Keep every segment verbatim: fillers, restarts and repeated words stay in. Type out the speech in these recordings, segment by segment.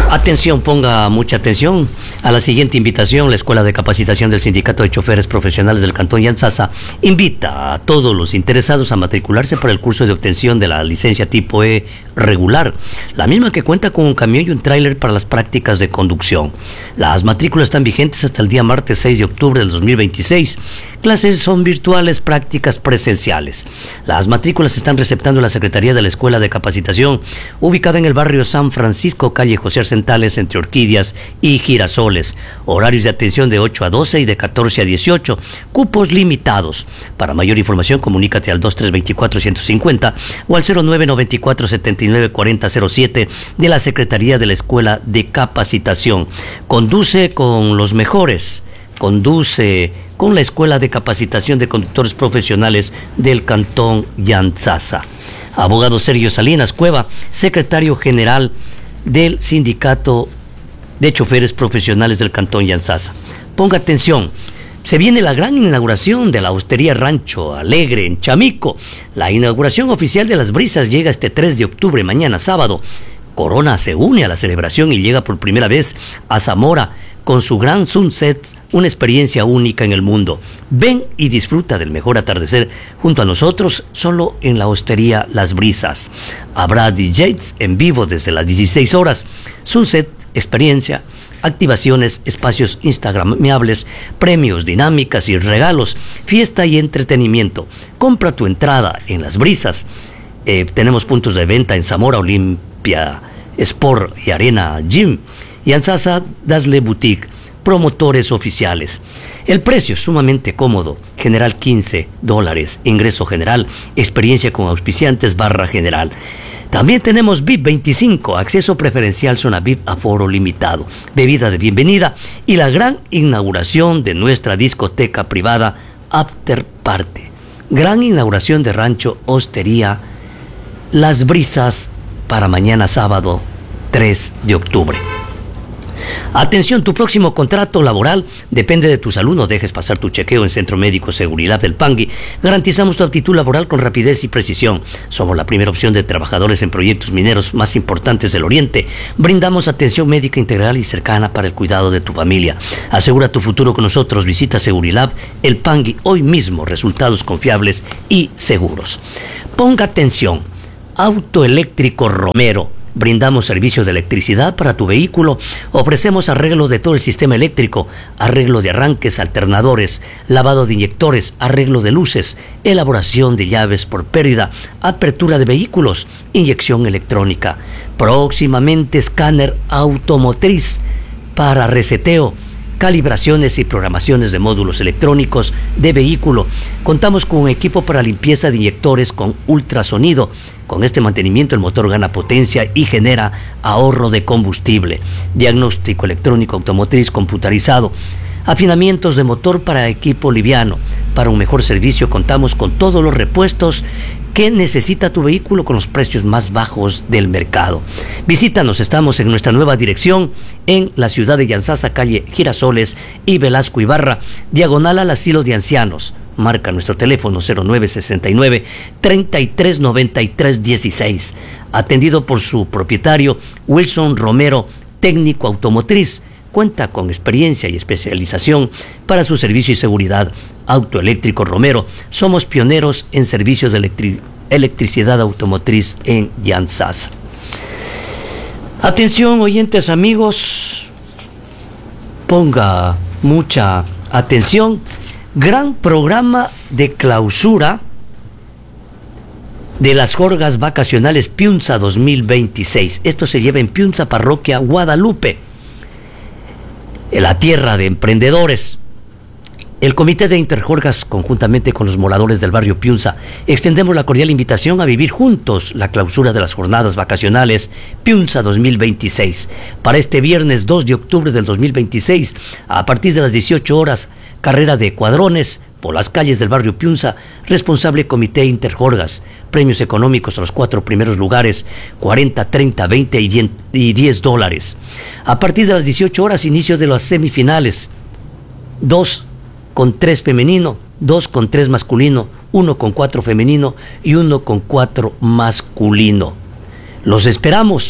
Atención, ponga mucha atención a la siguiente invitación. La Escuela de Capacitación del Sindicato de Choferes Profesionales del Cantón Yantzaza invita a todos los interesados a matricularse para el curso de obtención de la licencia tipo E regular, la misma que cuenta con un camión y un tráiler para las prácticas de conducción. Las matrículas están vigentes hasta el día martes seis de octubre del dos mil veintiséis. Clases son virtuales, prácticas presenciales. Las matrículas se están receptando en la Secretaría de la Escuela de Capacitación, ubicada en el barrio San Francisco, calle José Arcentales, entre Orquídeas y Girasoles. Horarios de atención de ocho a doce y de catorce a dieciocho. Cupos limitados. Para mayor información, comunícate al dos tres dos cuatro, uno cinco cero o al cero nueve nueve cuatro, siete nueve cuatro cero cero siete de la Secretaría de la Escuela de Capacitación. Conduce con los mejores. Conduce con la Escuela de Capacitación de Conductores Profesionales del Cantón Yantzaza. Abogado Sergio Salinas Cueva, secretario general del Sindicato de Choferes Profesionales del Cantón Yantzaza. Ponga atención, se viene la gran inauguración de la Hostería Rancho Alegre en Chamico. La inauguración oficial de Las Brisas llega este tres de octubre, mañana sábado. Corona se une a la celebración y llega por primera vez a Zamora con su gran sunset, una experiencia única en el mundo. Ven y disfruta del mejor atardecer junto a nosotros solo en la Hostería Las Brisas. Habrá D Js en vivo desde las dieciséis horas, sunset, experiencia, activaciones, espacios instagramables, premios, dinámicas y regalos, fiesta y entretenimiento. Compra tu entrada en Las Brisas. Eh, tenemos puntos de venta en Zamora, Olimpia Sport y Arena Gym. Yantzaza Dasle Boutique, promotores oficiales. El precio es sumamente cómodo, general quince dólares, ingreso general, experiencia con auspiciantes barra general. También tenemos V I P veinticinco, acceso preferencial, zona V I P, aforo limitado, bebida de bienvenida y la gran inauguración de nuestra discoteca privada After Party. Gran inauguración de Rancho Hostería Las Brisas para mañana sábado tres de octubre. Atención, tu próximo contrato laboral depende de tu salud. No dejes pasar tu chequeo en Centro Médico Seguridad del Pangui. Garantizamos tu aptitud laboral con rapidez y precisión. Somos la primera opción de trabajadores en proyectos mineros más importantes del Oriente. Brindamos atención médica integral y cercana para el cuidado de tu familia. Asegura tu futuro con nosotros. Visita Segurilab El Pangui hoy mismo. Resultados confiables y seguros. Ponga atención. Autoeléctrico Romero. Brindamos servicios de electricidad para tu vehículo. Ofrecemos arreglo de todo el sistema eléctrico, arreglo de arranques, alternadores, lavado de inyectores, arreglo de luces, elaboración de llaves por pérdida, apertura de vehículos, inyección electrónica. Próximamente escáner automotriz para reseteo, calibraciones y programaciones de módulos electrónicos de vehículo. Contamos con un equipo para limpieza de inyectores con ultrasonido. Con este mantenimiento el motor gana potencia y genera ahorro de combustible. Diagnóstico electrónico automotriz computarizado. Afinamientos de motor para equipo liviano. Para un mejor servicio contamos con todos los repuestos que necesita tu vehículo con los precios más bajos del mercado. Visítanos, estamos en nuestra nueva dirección en la ciudad de Yantzaza, calle Girasoles y Velasco Ibarra, diagonal al asilo de ancianos. Marca nuestro teléfono cero nueve sesenta y nueve, treinta y tres noventa y tres dieciséis. Atendido por su propietario Wilson Romero, técnico automotriz. Cuenta con experiencia y especialización para su servicio y seguridad. Autoeléctrico Romero. Somos pioneros en servicios de electri- electricidad automotriz en Yantzaza. Atención, oyentes amigos. Ponga mucha atención. Gran programa de clausura de las Jorgas Vacacionales Piunza dos mil veintiséis. Esto se lleva en Piunza, Parroquia Guadalupe, en la tierra de emprendedores. El Comité de Interjorgas, conjuntamente con los moradores del barrio Piunza, extendemos la cordial invitación a vivir juntos la clausura de las jornadas vacacionales Piunza dos mil veintiséis. Para este viernes dos de octubre del dos mil veintiséis, a partir de las dieciocho horas, carrera de cuadrones por las calles del barrio Piunza, responsable Comité Interjorgas. Premios económicos a los cuatro primeros lugares, cuarenta, treinta, veinte y diez dólares. A partir de las dieciocho horas, inicio de las semifinales. Dos con tres femenino, dos con tres masculino, uno con cuatro femenino y uno con cuatro masculino. Los esperamos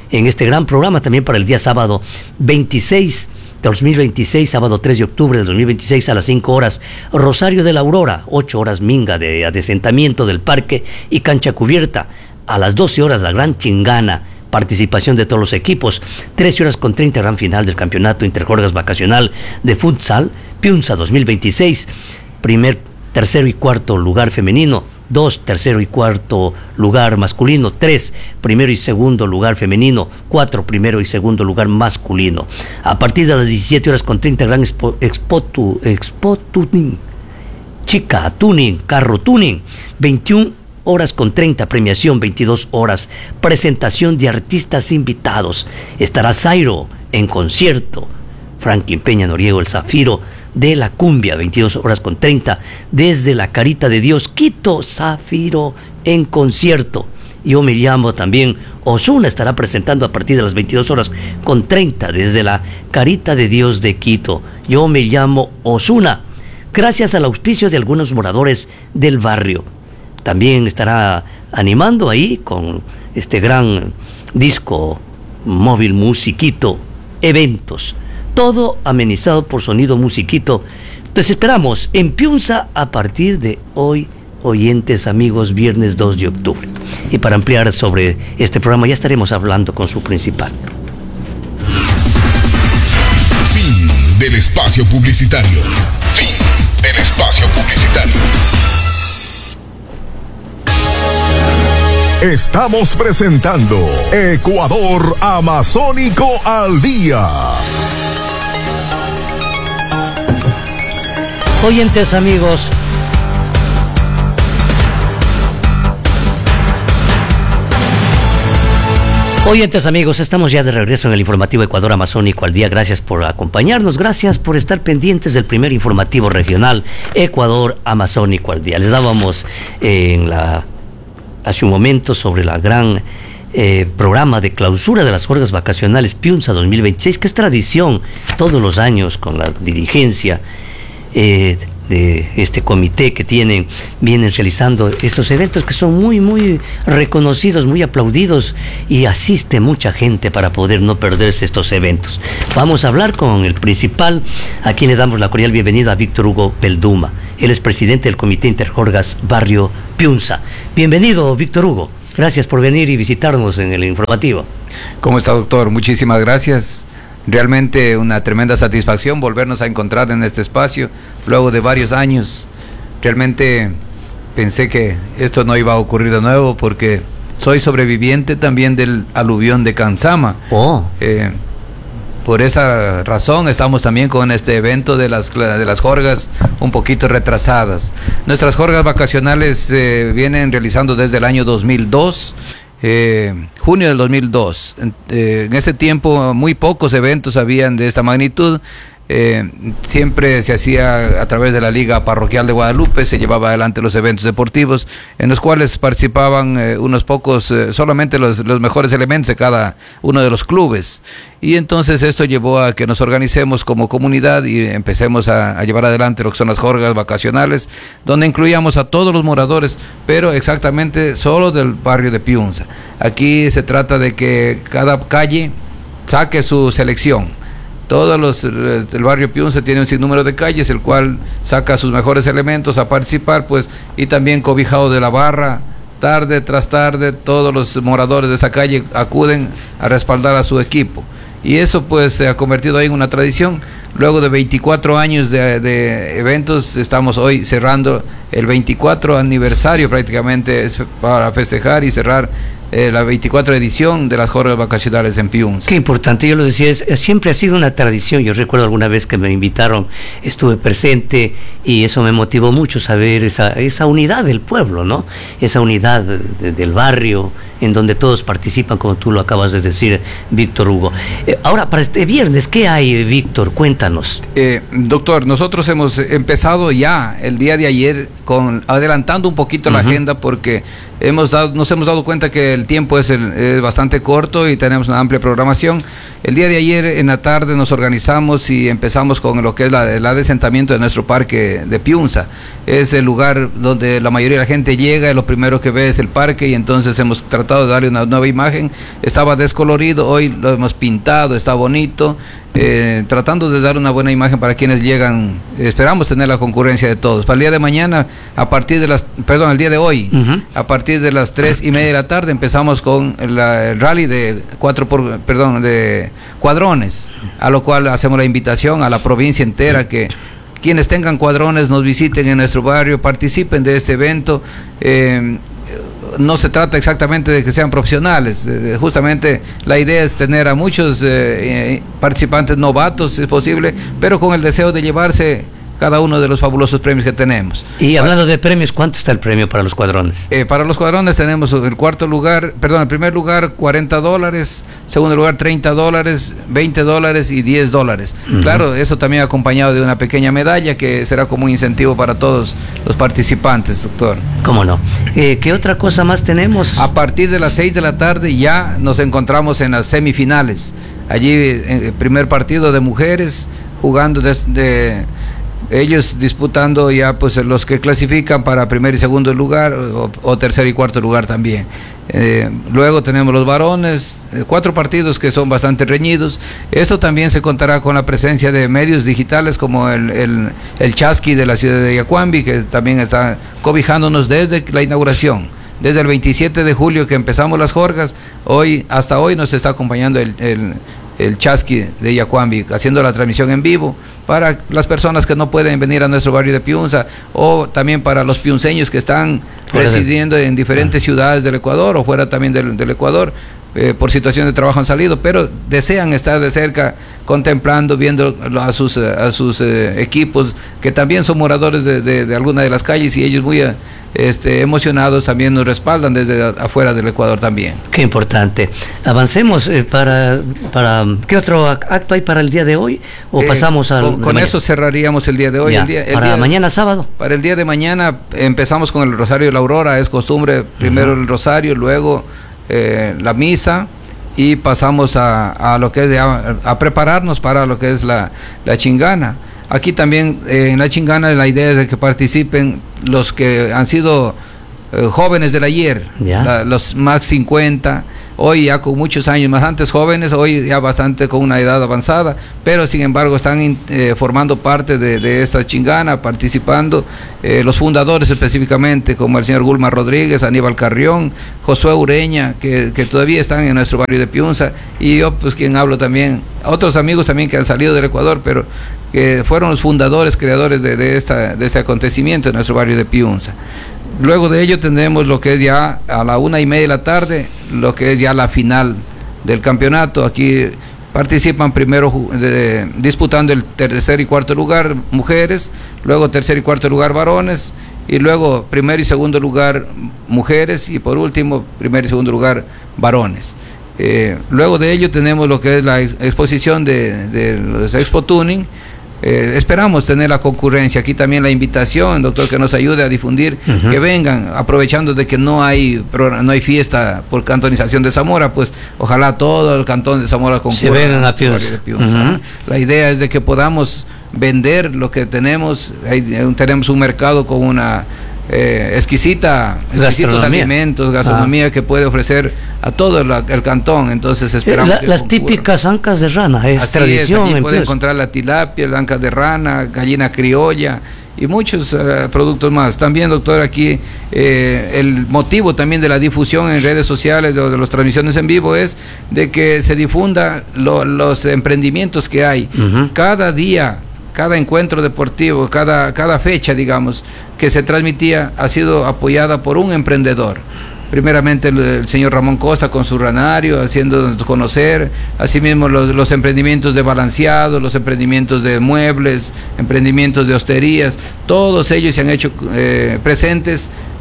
en este gran programa también para el día sábado veintiséis de dos mil veintiséis, sábado tres de octubre de dos mil veintiséis a las cinco horas, Rosario de la Aurora, ocho horas Minga de adesentamiento del parque y cancha cubierta, a las doce horas la gran chingana, participación de todos los equipos, trece horas con treinta gran final del campeonato interjorgas vacacional de futsal, Piunza dos mil veintiséis, primer, tercero y cuarto lugar femenino, dos, tercero y cuarto lugar masculino, tres, primero y segundo lugar femenino, cuatro, primero y segundo lugar masculino. A partir de las diecisiete horas con treinta, gran expo, expo, tu, expo tuning, chica tuning, carro tuning, veintiuna horas con treinta, premiación, veintidós horas, presentación de artistas invitados. Estará Zairo en concierto, Franklin Peña Noriego, el Zafiro de la cumbia, veintidós horas con treinta, desde la Carita de Dios, Quito, Zafiro en concierto. Yo me llamo también Ozuna, estará presentando a partir de las veintidós horas con treinta, desde la Carita de Dios de Quito. Yo me llamo Ozuna, gracias al auspicio de algunos moradores del barrio. También estará animando ahí con este gran disco móvil Musiquito, eventos. Todo amenizado por Sonido Musiquito. Entonces esperamos en Piunza a partir de hoy, oyentes amigos, viernes dos de octubre. Y para ampliar sobre este programa ya estaremos hablando con su principal. Fin del espacio publicitario. Fin del espacio publicitario. Estamos presentando Ecuador Amazónico al Día. Oyentes amigos, oyentes amigos, estamos ya de regreso en el informativo Ecuador Amazónico al Día. Gracias por acompañarnos, gracias por estar pendientes del primer informativo regional Ecuador Amazónico al Día. Les dábamos eh, en la hace un momento sobre la gran eh, programa de clausura de las juergas vacacionales Piunza dos mil veintiséis, que es tradición todos los años con la dirigencia Eh, de este comité que tienen, vienen realizando estos eventos que son muy, muy reconocidos, muy aplaudidos, y asiste mucha gente para poder no perderse estos eventos. Vamos a hablar con el principal, a quien le damos la cordial bienvenida, a Víctor Hugo Belduma. Él es presidente del Comité Interjorgas Barrio Piunza. Bienvenido, Víctor Hugo. Gracias por venir y visitarnos en el informativo. ¿Cómo está, doctor? Muchísimas gracias. Realmente una tremenda satisfacción volvernos a encontrar en este espacio luego de varios años. Realmente pensé que esto no iba a ocurrir de nuevo porque soy sobreviviente también del aluvión de Canzama. Oh. Eh, por esa razón estamos también con este evento de las, de las jorgas un poquito retrasadas. Nuestras jorgas vacacionales eh, vienen realizando desde el año dos mil dos. Eh, junio del dos mil dos. Eh, en ese tiempo muy pocos eventos habían de esta magnitud. Eh, siempre se hacía a través de la Liga Parroquial de Guadalupe, se llevaba adelante los eventos deportivos en los cuales participaban eh, unos pocos, eh, solamente los, los mejores elementos de cada uno de los clubes. Y entonces esto llevó a que nos organicemos como comunidad y empecemos a, a llevar adelante lo que son las jorgas vacacionales, donde incluíamos a todos los moradores, pero exactamente solo del barrio de Piunza. Aquí se trata de que cada calle saque su selección. Todos los, el barrio Piunza tiene un sinnúmero de calles, el cual saca sus mejores elementos a participar, pues, y también cobijado de la barra, tarde tras tarde, todos los moradores de esa calle acuden a respaldar a su equipo. Y eso, pues, se ha convertido ahí en una tradición. Luego de veinticuatro años de, de eventos, estamos hoy cerrando el veinticuatro aniversario prácticamente, es para festejar y cerrar Eh, la veinticuatro edición de las jorgas vacacionales en Piunza. Qué importante, yo lo decía, es, siempre ha sido una tradición. Yo recuerdo alguna vez que me invitaron, estuve presente y eso me motivó mucho, saber esa, esa unidad del pueblo, ¿no? Esa unidad de, de, del barrio en donde todos participan, como tú lo acabas de decir, Víctor Hugo. Eh, ahora, para este viernes, ¿qué hay, Víctor? Cuéntanos. Eh, doctor, nosotros hemos empezado ya el día de ayer con adelantando un poquito uh-huh. la agenda porque hemos dado, nos hemos dado cuenta que el tiempo es, el, es bastante corto y tenemos una amplia programación. El día de ayer en la tarde nos organizamos y empezamos con lo que es la, el adesentamiento de nuestro parque de Piunza. Es el lugar donde la mayoría de la gente llega y lo primero que ve es el parque, y entonces hemos tratado de darle una nueva imagen. Estaba descolorido, hoy lo hemos pintado, está bonito. Eh, tratando de dar una buena imagen para quienes llegan. Esperamos tener la concurrencia de todos. Para el día de mañana, a partir de las, perdón, el día de hoy, uh-huh. a partir de las tres y media de la tarde empezamos con la, el rally de cuatro por, perdón, de cuadrones, a lo cual hacemos la invitación a la provincia entera que quienes tengan cuadrones nos visiten en nuestro barrio, participen de este evento. Eh, No se trata exactamente de que sean profesionales, eh, justamente la idea es tener a muchos eh, participantes novatos, si es posible, pero con el deseo de llevarse cada uno de los fabulosos premios que tenemos. Y hablando de premios, ¿cuánto está el premio para los cuadrones? Eh, para los cuadrones tenemos el cuarto lugar, perdón, el primer lugar cuarenta dólares, segundo lugar treinta dólares, veinte dólares y diez dólares. Uh-huh. Claro, eso también acompañado de una pequeña medalla que será como un incentivo para todos los participantes, doctor. ¿Cómo no? Eh, ¿Qué otra cosa más tenemos? A partir de las seis de la tarde ya nos encontramos en las semifinales. Allí, el primer partido de mujeres, jugando desde... De, ellos disputando ya pues los que clasifican para primer y segundo lugar o, o tercer y cuarto lugar también. Eh, luego tenemos los varones, eh, cuatro partidos que son bastante reñidos. Esto también se contará con la presencia de medios digitales como el, el, el Chasqui de la ciudad de Yacuambi, que también está cobijándonos desde la inauguración. Desde el veintisiete de julio que empezamos las jorgas, hoy hasta hoy nos está acompañando el, el, el Chasqui de Yacuambi, haciendo la transmisión en vivo para las personas que no pueden venir a nuestro barrio de Piunza, o también para los piunceños que están residiendo en diferentes ciudades del Ecuador o fuera también del, del Ecuador. Eh, por situación de trabajo han salido, pero desean estar de cerca contemplando, viendo a sus, a sus eh, equipos, que también son moradores de, de, de alguna de las calles, y ellos muy este, emocionados también nos respaldan desde afuera del Ecuador también. Qué importante. Avancemos eh, para, para... ¿Qué otro acto hay para el día de hoy? ¿O eh, pasamos al...? Con, con eso cerraríamos el día de hoy. Ya, el día, el para día mañana de, sábado. Para el día de mañana empezamos con el Rosario de la Aurora. Es costumbre, primero uh-huh. el Rosario, luego... Eh, la misa, y pasamos a, a lo que es de, a, a prepararnos para lo que es la, la chingana. Aquí también eh, en la chingana la idea es de que participen los que han sido eh, jóvenes del ayer, la, los más cincuenta, hoy ya con muchos años más, antes jóvenes, hoy ya bastante con una edad avanzada, pero sin embargo están eh, formando parte de, de esta chingana, participando eh, los fundadores específicamente, como el señor Gulmar Rodríguez, Aníbal Carrión, Josué Ureña, que, que todavía están en nuestro barrio de Piunza, y yo pues quien hablo también, otros amigos también que han salido del Ecuador, pero que fueron los fundadores, creadores de, de, esta, de este acontecimiento en nuestro barrio de Piunza. Luego de ello tendremos lo que es ya a la una y media de la tarde, lo que es ya la final del campeonato. Aquí participan primero de, disputando el tercer y cuarto lugar mujeres, luego tercer y cuarto lugar varones, y luego primer y segundo lugar mujeres, y por último primer y segundo lugar varones. Eh, luego de ello tenemos lo que es la ex exposición de, de los Expo Tuning. Eh, esperamos tener la concurrencia. Aquí también la invitación, doctor, que nos ayude a difundir, uh-huh. que vengan, aprovechando de que no hay no hay fiesta por cantonización de Zamora, pues ojalá todo el cantón de Zamora concurra. Se vengan a Piunza. Uh-huh. La idea es de que podamos vender lo que tenemos. Hay, tenemos un mercado con una eh, exquisita exquisitos alimentos, gastronomía ah. que puede ofrecer a todo el, el cantón. Entonces esperamos la, que las concurra. Típicas ancas de rana, es Así tradición. Es, aquí puede encontrar la tilapia, la anca de rana, gallina criolla y muchos uh, productos más. También, doctor, aquí eh, el motivo también de la difusión en redes sociales, de, de las transmisiones en vivo, es de que se difunda lo, los emprendimientos que hay. Uh-huh. Cada día, cada encuentro deportivo, cada, cada fecha, digamos, que se transmitía, ha sido apoyada por un emprendedor. Primeramente el, el señor Ramón Costa con su ranario, haciéndonos conocer, asimismo los, los emprendimientos de balanceado, los emprendimientos de muebles, emprendimientos de hosterías, todos ellos se han hecho eh, presentes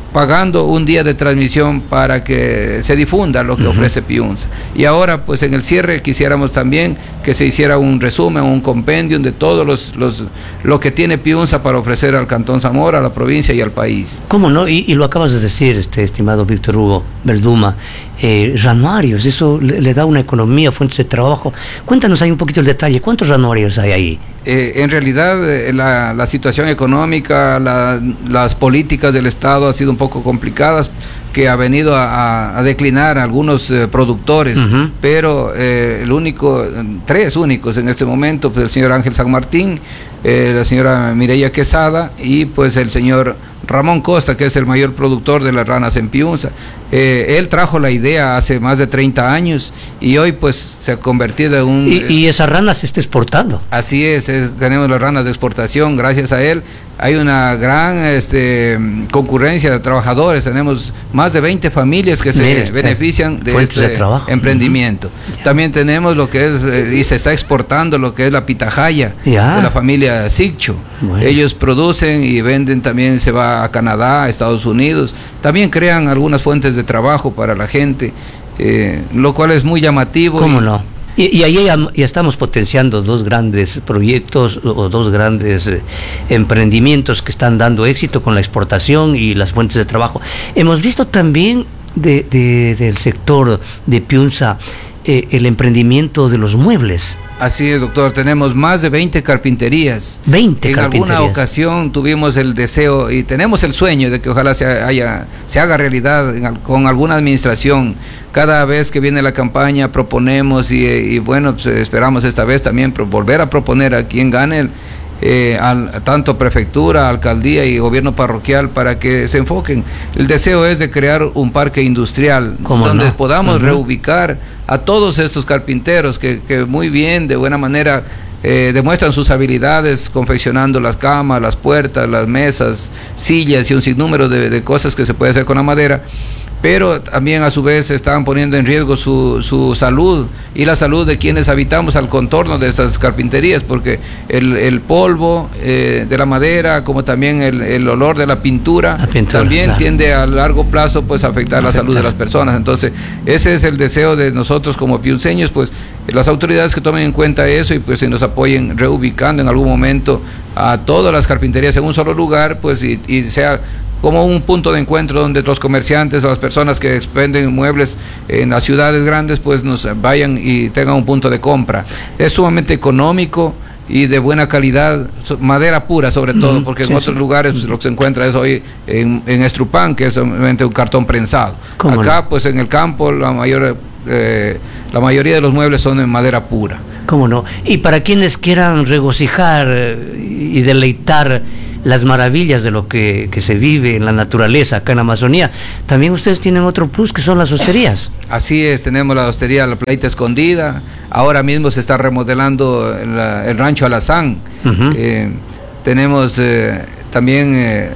pagando un día de transmisión para que se difunda lo que uh-huh. ofrece Piunza. Y ahora, pues en el cierre quisiéramos también que se hiciera un resumen, un compendium de todos los, los lo que tiene Piunza para ofrecer al Cantón Zamora, a la provincia y al país. ¿Cómo no? Y, y lo acabas de decir, este estimado Víctor Hugo Verduma, eh, ranuarios, eso le, le da una economía, fuentes de trabajo. Cuéntanos ahí un poquito el detalle, ¿cuántos ranuarios hay ahí? Eh, en realidad eh, la, la situación económica, la, las políticas del Estado han sido un poco complicadas, que ha venido a, a declinar algunos eh, productores, uh-huh. pero eh, el único, tres únicos en este momento, pues el señor Ángel San Martín, eh, la señora Mireya Quesada y pues el señor Ramón Costa, que es el mayor productor de las ranas en Piunza. Eh, él trajo la idea hace más de treinta años y hoy pues se ha convertido en un... Y, eh, y esas ranas se está exportando. Así es, es, tenemos las ranas de exportación, gracias a él. Hay una gran este, concurrencia de trabajadores, tenemos más de veinte familias que se Mire, benefician de este de emprendimiento. Uh-huh. También tenemos lo que es, eh, y se está exportando lo que es la pitahaya yeah. de la familia Siccho. Bueno. Ellos producen y venden, también se va a Canadá, a Estados Unidos. También crean algunas fuentes de trabajo para la gente, eh, lo cual es muy llamativo. ¿Cómo y, no? Y, y ahí ya, ya estamos potenciando dos grandes proyectos o dos grandes eh, emprendimientos que están dando éxito con la exportación y las fuentes de trabajo. Hemos visto también de, de, del sector de Piunza eh, el emprendimiento de los muebles. Así es, doctor, tenemos más de veinte carpinterías. veinte en carpinterías. alguna ocasión tuvimos el deseo y tenemos el sueño de que ojalá se, haya, se haga realidad en, con alguna administración. Cada vez que viene la campaña proponemos y, y bueno, pues esperamos esta vez también volver a proponer a quien gane el, Eh, al, tanto prefectura, alcaldía y gobierno parroquial para que se enfoquen. El deseo es de crear un parque industrial donde no? podamos uh-huh. reubicar a todos estos carpinteros que, que muy bien, de buena manera eh, demuestran sus habilidades confeccionando las camas, las puertas, las mesas, sillas y un sinnúmero de, de cosas que se puede hacer con la madera, pero también a su vez están poniendo en riesgo su, su salud y la salud de quienes habitamos al contorno de estas carpinterías, porque el, el polvo eh, de la madera, como también el, el olor de la pintura, la pintura también claro. tiende a largo plazo pues a afectar, afectar la salud de las personas. Entonces ese es el deseo de nosotros como piunceños, pues las autoridades que tomen en cuenta eso y pues se nos apoyen reubicando en algún momento a todas las carpinterías en un solo lugar, pues y, y sea como un punto de encuentro donde los comerciantes o las personas que expenden muebles en las ciudades grandes pues nos vayan y tengan un punto de compra. Es sumamente económico y de buena calidad, madera pura sobre todo, porque sí, en otros sí. lugares pues, lo que se encuentra es hoy en, en Estrupán, que es solamente un cartón prensado. Acá no? pues en el campo la mayor eh, la mayoría de los muebles son en madera pura. ¿Cómo no? Y para quienes quieran regocijar y deleitar las maravillas de lo que, que se vive en la naturaleza acá en la Amazonía, también ustedes tienen otro plus que son las hosterías. Así es, tenemos la hostería La Playita Escondida, ahora mismo se está remodelando la, el rancho Alazán, uh-huh. eh, tenemos eh, también eh,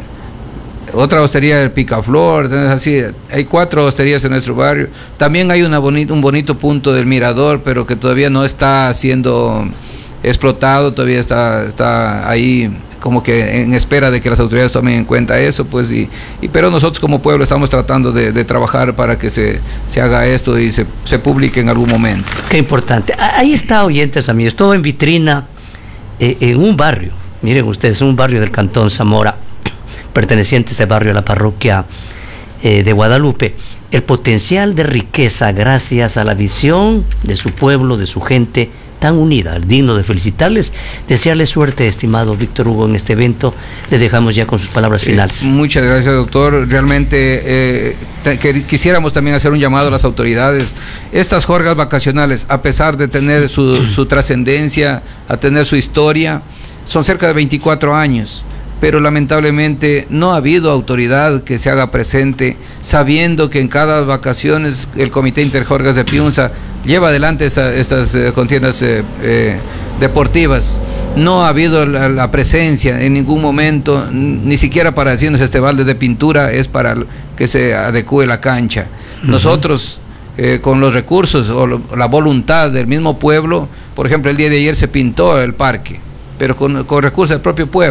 otra hostería del Picaflor, así, hay cuatro hosterías en nuestro barrio, también hay una bonita, un bonito punto del Mirador, pero que todavía no está siendo explotado, todavía está, está ahí como que en espera de que las autoridades tomen en cuenta eso, pues, y, y pero nosotros como pueblo estamos tratando de, de trabajar para que se, se haga esto y se, se publique en algún momento. Qué importante. Ahí está, oyentes amigos, todo en vitrina, eh, en un barrio, miren ustedes, un barrio del Cantón Zamora, perteneciente a este barrio a la parroquia eh, de Guadalupe, el potencial de riqueza gracias a la visión de su pueblo, de su gente, tan unida, digno de felicitarles, desearles suerte, estimado Víctor Hugo, en este evento. Le dejamos ya con sus palabras finales. Eh, muchas gracias, doctor. Realmente eh, te, que quisiéramos también hacer un llamado a las autoridades. Estas juergas vacacionales, a pesar de tener su, su trascendencia, a tener su historia, son cerca de veinticuatro años. Pero lamentablemente no ha habido autoridad que se haga presente, sabiendo que en cada vacaciones el Comité Interjuergas de Piunza lleva adelante esta, estas eh, contiendas eh, eh, deportivas. No ha habido la, la presencia en ningún momento, ni siquiera para decirnos este balde de pintura es para que se adecue la cancha. Uh-huh. Nosotros, eh, con los recursos o lo, la voluntad del mismo pueblo, por ejemplo, el día de ayer se pintó el parque, pero con, con recursos del propio pueblo.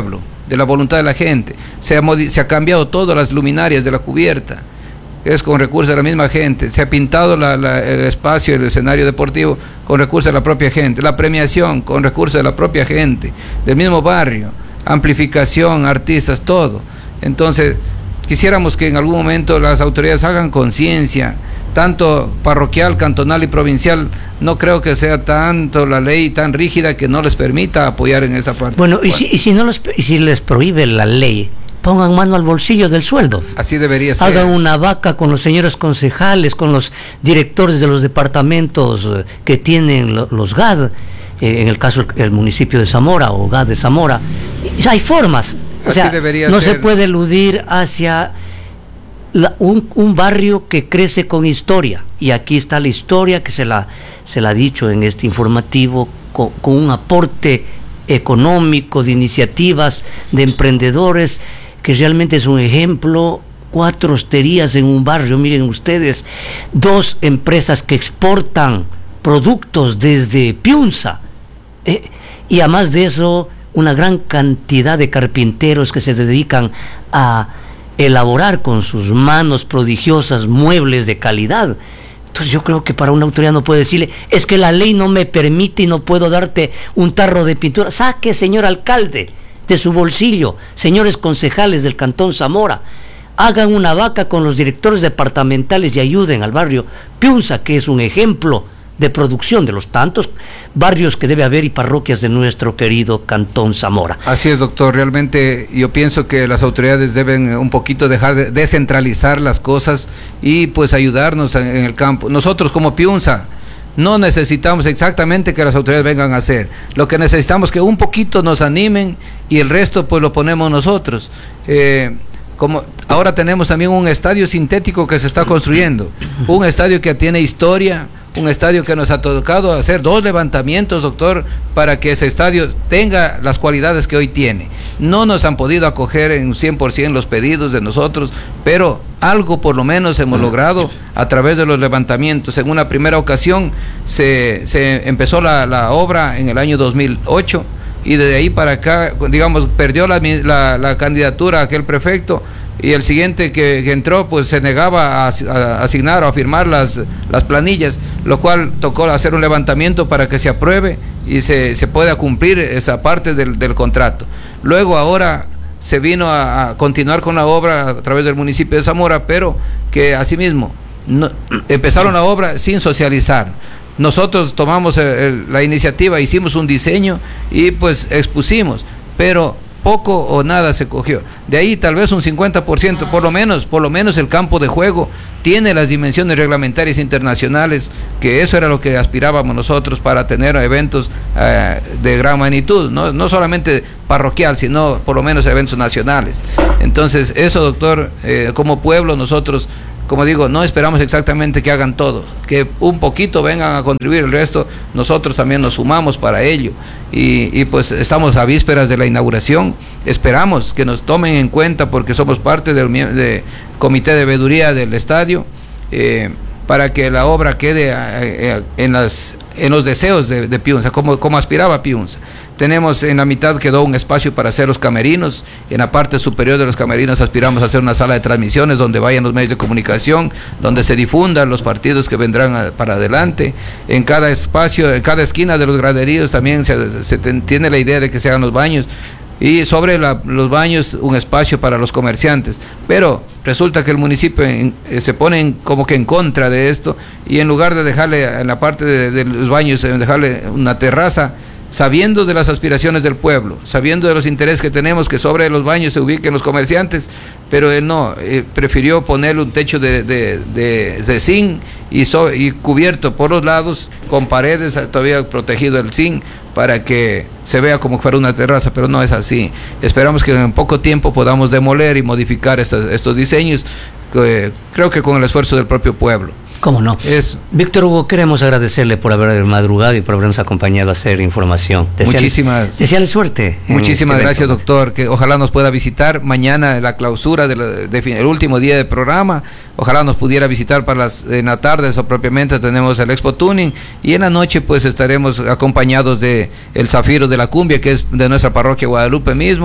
de la voluntad de la gente. Se ha, se ha cambiado todas las luminarias de la cubierta, es con recursos de la misma gente. Se ha pintado la, la, el espacio, el escenario deportivo con recursos de la propia gente. La premiación con recursos de la propia gente, del mismo barrio. Amplificación, artistas, todo. Entonces, quisiéramos que en algún momento las autoridades hagan conciencia, tanto parroquial, cantonal y provincial. No creo que sea tanto la ley tan rígida que no les permita apoyar en esa parte. Bueno, y si, y si no les, y si les prohíbe la ley, pongan mano al bolsillo del sueldo. Así debería ser. Hagan una vaca con los señores concejales, con los directores de los departamentos eh, que tienen lo, los G A D, eh, en el caso el, el municipio de Zamora o G A D de Zamora. Y hay formas. O Así sea, debería no ser. se puede eludir hacia la, un, un barrio que crece con historia. Y aquí está la historia que se la, se la ha dicho en este informativo, con, con un aporte económico, de iniciativas, de emprendedores, que realmente es un ejemplo. Cuatro hosterías en un barrio, miren ustedes, dos empresas que exportan productos desde Piunza, eh, y además de eso, una gran cantidad de carpinteros que se dedican a elaborar con sus manos prodigiosas muebles de calidad. Entonces yo creo que para una autoridad no puede decirle, es que la ley no me permite y no puedo darte un tarro de pintura. Saque, señor alcalde, de su bolsillo, señores concejales del Cantón Zamora, hagan una vaca con los directores departamentales y ayuden al barrio Piunza, que es un ejemplo de producción de los tantos barrios que debe haber y parroquias de nuestro querido Cantón Zamora. Así es, doctor. Realmente yo pienso que las autoridades deben un poquito dejar de descentralizar las cosas y pues ayudarnos en el campo. Nosotros como Piunza no necesitamos exactamente que las autoridades vengan a hacer. Lo que necesitamos es que un poquito nos animen y el resto pues lo ponemos nosotros. Eh, como ahora tenemos también un estadio sintético que se está construyendo, un estadio que tiene historia, un estadio que nos ha tocado hacer dos levantamientos, doctor, para que ese estadio tenga las cualidades que hoy tiene. No nos han podido acoger en cien por ciento los pedidos de nosotros, pero algo por lo menos hemos logrado a través de los levantamientos. En una primera ocasión se, se empezó la, la obra en el año dos mil ocho y desde ahí para acá, digamos, perdió la, la, la candidatura a aquel prefecto, y el siguiente que, que entró pues se negaba a, a asignar o a firmar las, las planillas, lo cual tocó hacer un levantamiento para que se apruebe y se, se pueda cumplir esa parte del, del contrato. Luego ahora se vino a, a continuar con la obra a través del municipio de Zamora, pero que asimismo no, empezaron la obra sin socializar. Nosotros tomamos el, el, la iniciativa, hicimos un diseño y pues expusimos, pero poco o nada se cogió. De ahí tal vez un cincuenta por ciento, por lo menos, por lo menos el campo de juego tiene las dimensiones reglamentarias internacionales, que eso era lo que aspirábamos nosotros para tener eventos eh, de gran magnitud, no, no solamente parroquial, sino por lo menos eventos nacionales. Entonces eso, doctor, eh, como pueblo nosotros, como digo, no esperamos exactamente que hagan todo, que un poquito vengan a contribuir, el resto nosotros también nos sumamos para ello. Y, y pues estamos a vísperas de la inauguración, esperamos que nos tomen en cuenta porque somos parte del de comité de veeduría del estadio, eh, para que la obra quede eh, en, las, en los deseos de, de Piunza, como, como aspiraba Piunza. Tenemos en la mitad quedó un espacio para hacer los camerinos, en la parte superior de los camerinos aspiramos a hacer una sala de transmisiones donde vayan los medios de comunicación, donde se difundan los partidos que vendrán a, para adelante. En cada espacio, en cada esquina de los graderíos también se, se ten, tiene la idea de que se hagan los baños, y sobre la, los baños un espacio para los comerciantes, pero resulta que el municipio en, eh, se pone en, como que en contra de esto, y en lugar de dejarle en la parte de, de los baños, en dejarle una terraza, sabiendo de las aspiraciones del pueblo, sabiendo de los intereses que tenemos, que sobre los baños se ubiquen los comerciantes, pero él no, eh, prefirió ponerle un techo de, de, de, de zinc y, so, y cubierto por los lados con paredes, todavía protegido el zinc, para que se vea como que fuera una terraza, pero no es así. Esperamos que en poco tiempo podamos demoler y modificar estos, estos diseños, eh, creo que con el esfuerzo del propio pueblo. ¿Cómo no? Eso. Víctor Hugo, queremos agradecerle por haber madrugado y por habernos acompañado a hacer información. Deseale, muchísimas deseale suerte. Muchísimas este gracias, evento. doctor. Que ojalá nos pueda visitar mañana la clausura del de, de, último día del programa. Ojalá nos pudiera visitar para las en la tarde, o propiamente tenemos el Expo Tuning, y en la noche pues estaremos acompañados de el Zafiro de la Cumbia, que es de nuestra parroquia Guadalupe mismo,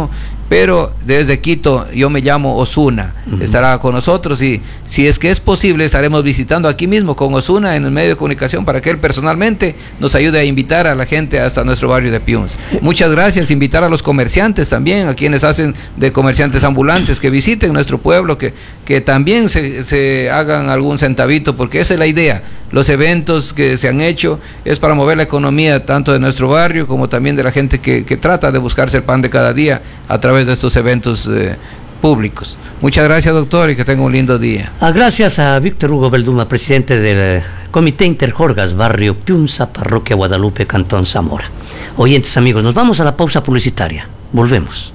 pero desde Quito yo me llamo Osuna, uh-huh. estará con nosotros y si es que es posible estaremos visitando aquí mismo con Osuna en el medio de comunicación para que él personalmente nos ayude a invitar a la gente hasta nuestro barrio de Piuns. Muchas gracias, invitar a los comerciantes también, a quienes hacen de comerciantes ambulantes, que visiten nuestro pueblo, que, que también se, se hagan algún centavito, porque esa es la idea. Los eventos que se han hecho es para mover la economía tanto de nuestro barrio como también de la gente que, que trata de buscarse el pan de cada día a través de estos eventos eh, públicos. Muchas gracias, doctor, y que tenga un lindo día. Ah, gracias a Víctor Hugo Belduma, presidente del Comité Interjorgas, barrio Piunza, parroquia Guadalupe, Cantón Zamora. Oyentes amigos, nos vamos a la pausa publicitaria. Volvemos.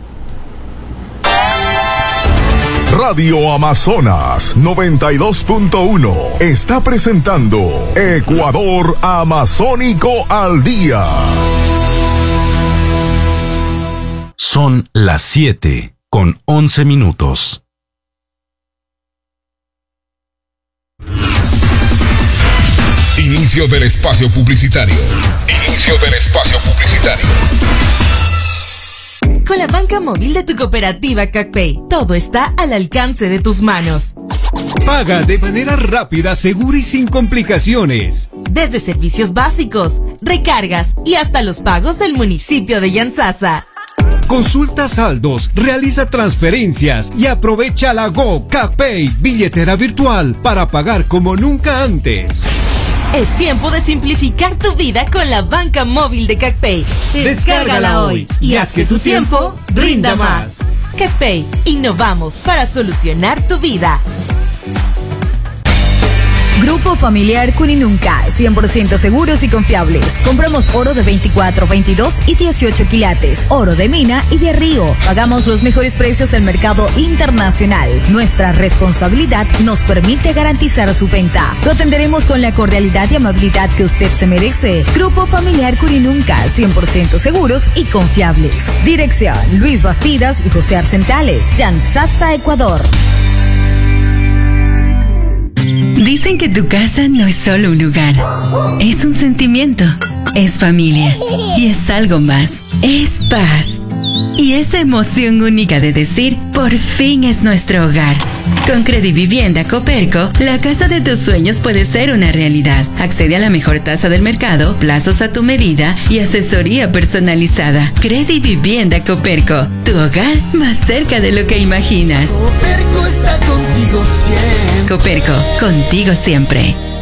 Radio Amazonas noventa y dos punto uno está presentando Ecuador Amazónico al Día. Son las siete con once minutos. Inicio del espacio publicitario. Inicio del espacio publicitario. Con la banca móvil de tu cooperativa CacPay, todo está al alcance de tus manos. Paga de manera rápida, segura y sin complicaciones. Desde servicios básicos, recargas y hasta los pagos del municipio de Yantzaza. Consulta saldos, realiza transferencias y aprovecha la Go CacPay, billetera virtual, para pagar como nunca antes. Es tiempo de simplificar tu vida con la banca móvil de CacPay. Descárgala hoy y haz que tu tiempo rinda más. CacPay, innovamos para solucionar tu vida. Grupo Familiar Cuninunca, cien por ciento seguros y confiables. Compramos oro de veinticuatro, veintidós y dieciocho quilates, oro de mina y de río. Pagamos los mejores precios del mercado internacional. Nuestra responsabilidad nos permite garantizar su venta. Lo atenderemos con la cordialidad y amabilidad que usted se merece. Grupo Familiar Cuninunca, cien por ciento seguros y confiables. Dirección: Luis Bastidas y José Arcentales, Yantzaza, Ecuador. Dicen que tu casa no es solo un lugar, es un sentimiento, es familia y es algo más, es paz. Y esa emoción única de decir, por fin es nuestro hogar. Con Credivivienda Coperco, la casa de tus sueños puede ser una realidad. Accede a la mejor tasa del mercado, plazos a tu medida y asesoría personalizada. Credivivienda Coperco, tu hogar más cerca de lo que imaginas. Coperco está contigo siempre. Coperco, contigo siempre.